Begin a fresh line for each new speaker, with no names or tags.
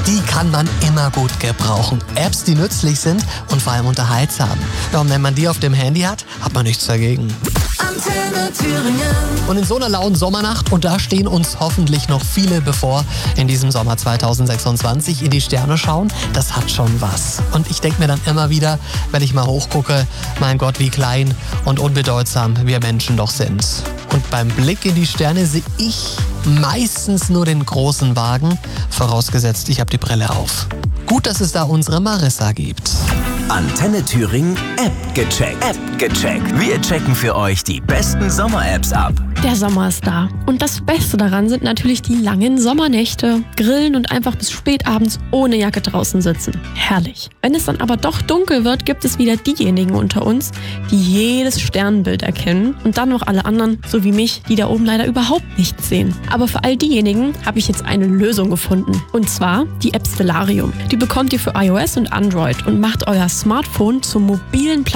die kann man immer gut gebrauchen. Apps, die nützlich sind und vor allem unterhaltsam. Ja, und wenn man die auf dem Handy hat, hat man nichts dagegen.
Antenne Thüringen.
Und in so einer lauen Sommernacht, und da stehen uns hoffentlich noch viele bevor, in diesem Sommer 2026 in die Sterne schauen, das hat schon was. Und ich denke mir dann immer wieder, wenn ich mal hochgucke, mein Gott, wie klein und unbedeutsam wir Menschen doch sind. Und beim Blick in die Sterne sehe ich meistens nur den großen Wagen, vorausgesetzt, ich habe die Brille auf. Gut, dass es da unsere Marissa gibt.
Antenne Thüringen App gecheckt. Wir checken für euch die besten Sommer-Apps ab.
Der Sommer ist da. Und das Beste daran sind natürlich die langen Sommernächte. Grillen und einfach bis spätabends ohne Jacke draußen sitzen. Herrlich. Wenn es dann aber doch dunkel wird, gibt es wieder diejenigen unter uns, die jedes Sternbild erkennen und dann noch alle anderen, so wie mich, die da oben leider überhaupt nichts sehen. Aber für all diejenigen habe ich jetzt eine Lösung gefunden. Und zwar die App Stellarium. Die bekommt ihr für iOS und Android und macht euer Smartphone zum mobilen